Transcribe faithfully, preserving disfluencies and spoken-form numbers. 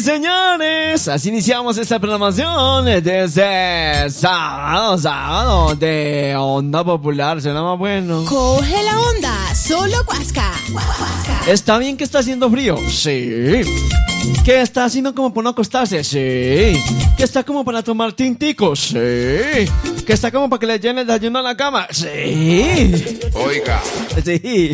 señores, así iniciamos esta programación desde sábado, sábado de Onda Popular, suena más bueno. Coge la onda, solo Huasca. ¿Está bien que está haciendo frío? Sí. ¿Que está haciendo como para no acostarse? Sí. ¿Que está como para tomar tintico? Sí. ¿Que está como para que le llene de ayuno a la cama? Sí. Oiga. Sí.